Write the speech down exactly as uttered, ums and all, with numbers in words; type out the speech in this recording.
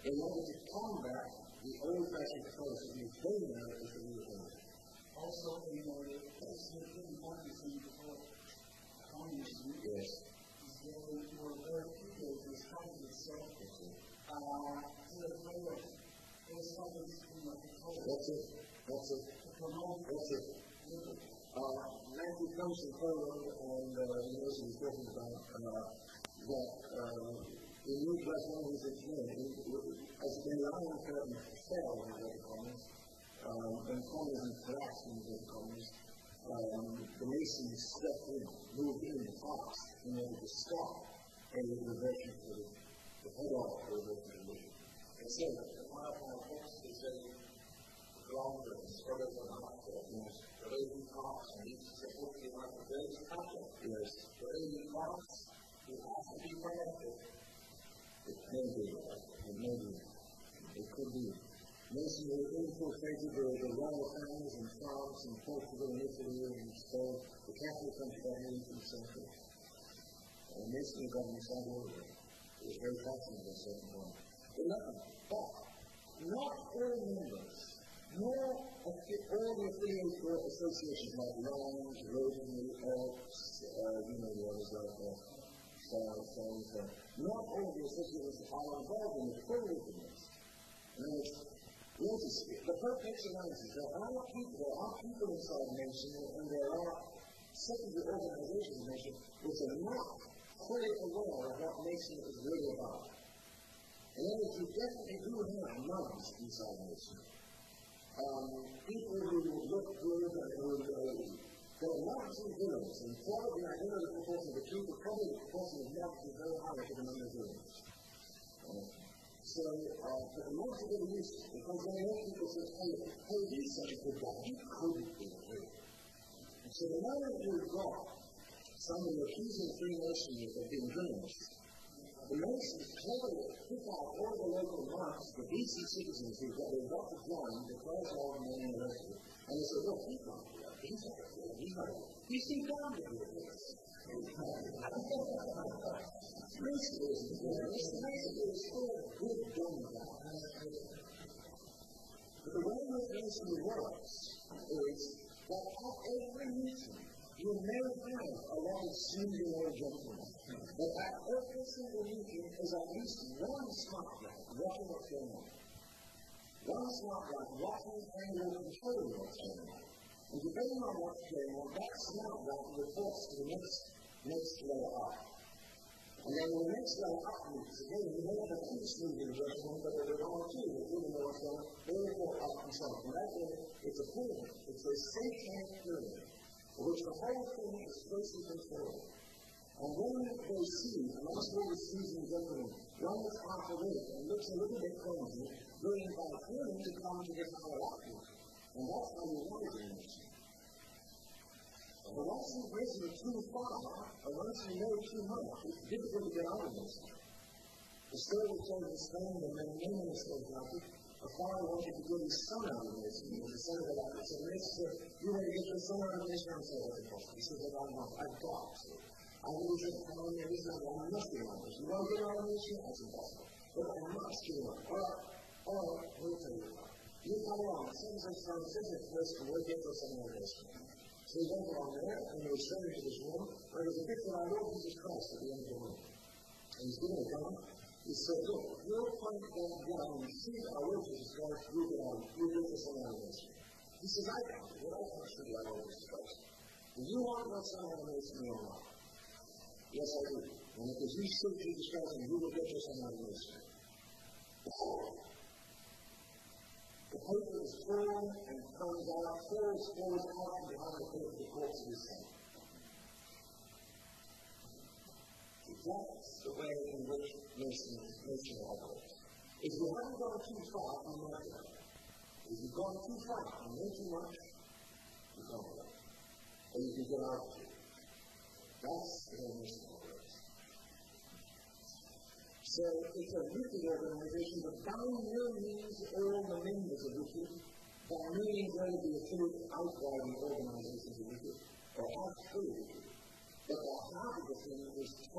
in order to combat the old-fashioned Catholicism which they know is the new thing. Also, you know, it's the thing practicing before communism. Yes. Is there were very people who started itself uh, to the point of those studies in the Catholic. That's it. That's it. To promote That's it. Uh, Matthew comes from Poland, and uh, he knows what he's talking about, uh, that uh, in New Class one he's a as the Iron Curtain fell in the Commons, um, when communism collapsed in the Commons, um, the Masons stepped in, moved in fast in order to stop any reversion to the, the head of the reversion condition. And so, one of our books is a longer and sort of an article, yes. The lady talks, and he's a book in one of the greatest projects. Yes. The lady talks, it has to be protected. It may be, it may be, it could be. Masonry infiltrated the, the royal families in France and Portugal and Italy and Spain, the Catholic country by the eighteenth century. And Masonry got inside all of it. It was very fascinating at a certain point. eleven. But not all members, nor all the affiliated associations like Lions, Rotary, Elks, uh, you know the others like that, Stars, Stones, uh, not all the associations are involved in the pluralism. Notice, the Pope makes analysis. There are people, there are people inside Mason, and there are secondary organizations in Mason which are not fully aware of what Mason is really about. And then if you definitely do have nuns inside Mason, um, people who look good and who uh, there are nuns and villains, and probably I don't know the proportion of the two, but probably the proportion of nuns is very high to the number of villains. Uh, So, uh, for the most of the use, because when most people say, hey, hey, he's such a good guy, he couldn't be here. And so the moment you've got somebody accusing Freemasonry of being villainous, the Masons cleverly pick out all the local monks, the decent citizens who got they've got to join, the class of the man and the rest of it, and they say, look, he can't do that, he's not a villain, he's not a villain. He's too down to do this. Masonry is a villain. Masonry is full of good dumb guys. But the way that Masonry works is that at every meeting, you may have a lot of senior old gentlemen, but at every single meeting is at least one smart guy watching what's going on. One smart guy watching and will control what's going on. And depending on what's going on, that smart guy reports to the next, next layer up. And then when the next layer up meets again, you may have a two senior gentlemen, but there are one or two that really know what's going on. They report up and so on. And that way, it's a pyramid. It's a satanic pyramid, for which the whole thing is closely controlled. And when they see, amongst all the seasoned gentlemen, one that's half awake and looks a little bit clumsy, they invite him to come to get higher up with. And that's how you want it in Masonry. But once you've risen too far, or once you know too much, it's difficult to get out of Masonry. The story tells the Spain and then many of us like it, a father wanted to get his son out of Masonry. He said to that, he said, Mason, you want to get your son out of Masonry? I said, what's it possible? He said, well, I'm not. I've got to. I really just tell him, this is not, I must get out of Masonry. You want to get out of Masonry? That's impossible. But I must get out. All right, all right, we'll tell you about it. You come along, as soon as I start, as soon as I first, we'll get your son out of Masonry. So he went along there, and he was shown into this room, where there was a picture of our Lord Jesus Christ at the end of the room. And he's given a gun. He said, look, if you'll point that gun and shoot our Lord Jesus Christ, you'll get out, you'll get your son out of Masonry. He says, I can't do it, I can't shoot our Lord Jesus Christ. Do you want your son out of Masonry or not? Yes, I do. And if you shoot Jesus Christ, and you will get your son out of Masonry. The paper is torn and comes out, falls, falls out from behind the paper, the corpse of his son. That's the way in which Masonry operates. If you haven't gone too far, you might go. If you've gone too far and way too much, you can't go. Or you can get out of it. That's the way Masonry operates. So it's a wicked organization, but by no means all the members are wicked. By no means all of the affiliate outgoing organizations are wicked, or are fully wicked. But the heart of the thing is